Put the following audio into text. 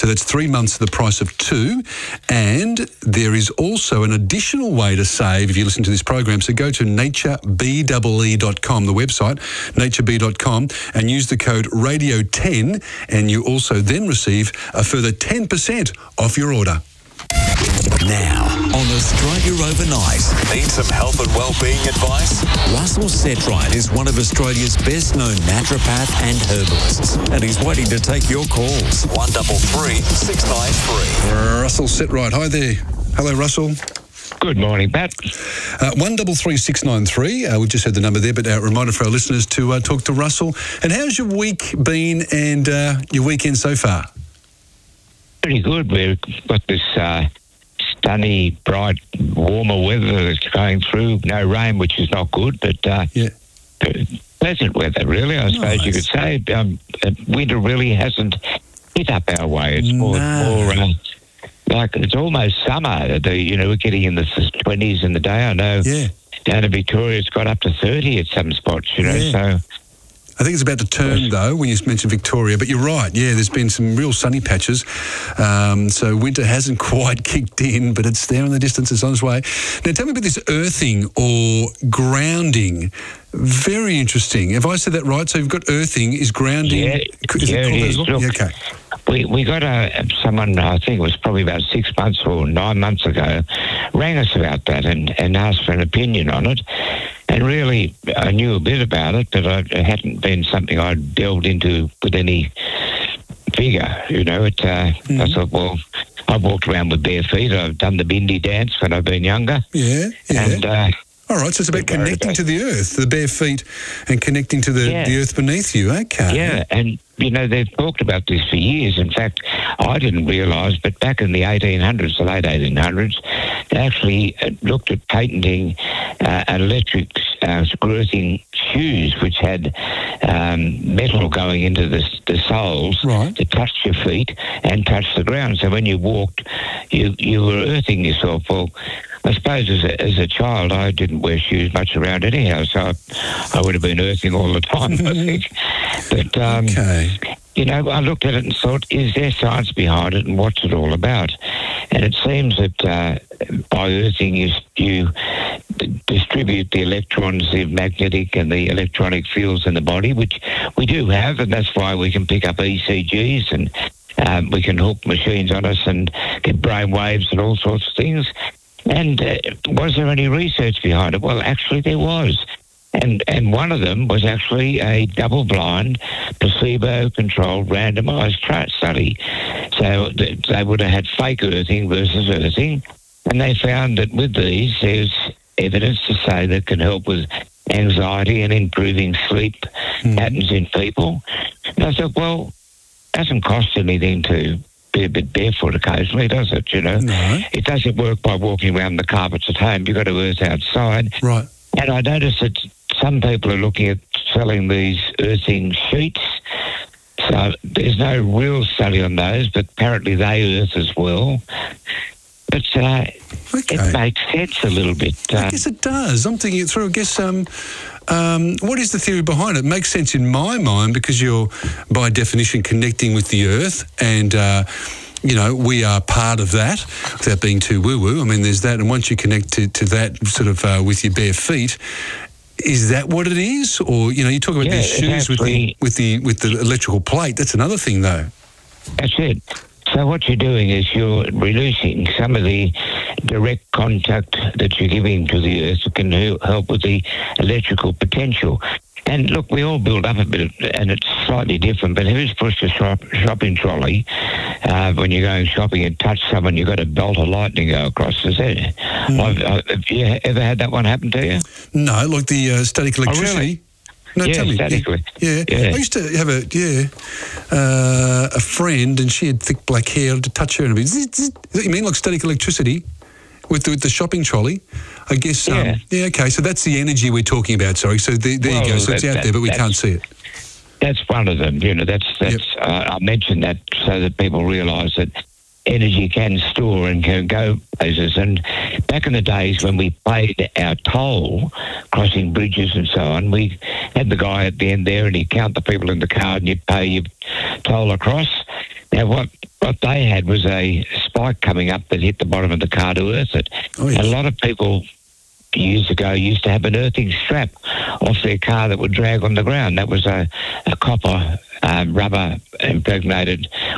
So that's 3 months at the price of 2. And there is also an additional way to save if you listen to this program. So go to naturebee.com, the website, naturebee.com, and use the code radio10, and you also then receive a further 10% off your order. Now, on Australia Overnight. Need some health and well-being advice? Russell Setright is one of Australia's best-known naturopath and herbalists, and he's waiting to take your calls. 133 693. Russell Setright. Hi there. Hello, Russell. Good morning, Pat. 133 693. We've just had the number there, but a reminder for our listeners to talk to Russell. And how's your week been and your weekend so far? Pretty good. We've got this sunny, bright, warmer weather that's going through. No rain, which is not good, but pleasant weather, really, I suppose you could say. Winter really hasn't hit up our way. It's more like it's almost summer. We're getting in the 20s in the day. I know down in Victoria it's got up to 30 at some spots, so... I think it's about to turn, though, when you mentioned Victoria. But you're right, there's been some real sunny patches. So winter hasn't quite kicked in, but it's there in the distance. It's on its way. Now, tell me about this earthing or grounding. Very interesting. Have I said that right? So you've got earthing, is grounding... Yeah, is it called that as well? Look, okay. We got someone, I think it was probably about 6 months or 9 months ago, rang us about that and asked for an opinion on it. And really, I knew a bit about it, but it hadn't been something I'd delved into with any figure, I thought, well, I've walked around with bare feet. I've done the bindi dance when I've been younger. Yeah. And, all right, so it's about connecting to the earth, the bare feet, and connecting to the earth beneath you. Okay. Yeah, and, they've talked about this for years. In fact, I didn't realise, but back in the 1800s, the late 1800s, they actually looked at patenting electric screw-earthing shoes, which had metal going into the soles to touch your feet and touch the ground. So when you walked, you were earthing yourself. Well, I suppose as a child, I didn't wear shoes much around anyhow, so I would have been earthing all the time, I think. But, I looked at it and thought, is there science behind it and what's it all about? And it seems that by earthing, you distribute the electrons, the magnetic and the electronic fields in the body, which we do have, and that's why we can pick up ECGs and we can hook machines on us and get brain waves and all sorts of things. And was there any research behind it? Well, actually there was. And one of them was actually a double-blind, placebo-controlled, randomised study. So they would have had fake earthing versus earthing, and they found that with these, there's evidence to say that can help with anxiety and improving sleep patterns in people. And I thought, well, it doesn't cost anything to be a bit barefoot occasionally, does it, No. It doesn't work by walking around the carpets at home. You've got to earth outside. Right. And I noticed that some people are looking at selling these earthing sheets. So there's no real study on those, but apparently they earth as well. But it makes sense a little bit. I guess it does. I'm thinking it through. I guess what is the theory behind it? It makes sense in my mind because you're, by definition, connecting with the earth and... we are part of that without being too woo-woo. I mean, there's that. And once you connect to that sort of with your bare feet, is that what it is? Or, you talk about these shoes with the electrical plate. That's another thing, though. That's it. So what you're doing is you're reducing some of the direct contact that you're giving to the earth that can help with the electrical potential. And look, we all build up a bit, and it's slightly different, but who's pushed a shopping trolley when you're going shopping and touch someone, you've got a bolt of lightning go across, is there? Have you ever had that one happen to you? No, like the static electricity. Oh, really? No, tell me. Statically. Yeah. I used to have a friend, and she had thick black hair. I had to touch her and a bit. Is that you mean like static electricity? With the shopping trolley, I guess. Okay. So that's the energy we're talking about. Sorry. So there you go. So it's out there, but we can't see it. That's one of them. I mentioned that so that people realise that energy can store and can go places. And back in the days when we paid our toll, crossing bridges and so on, we had the guy at the end there, and he'd count the people in the car, and you'd pay your toll across. Now, what they had was a spike coming up that hit the bottom of the car to earth it. Oh, yes. A lot of people years ago used to have an earthing strap off their car that would drag on the ground. That was a copper rubber impregnated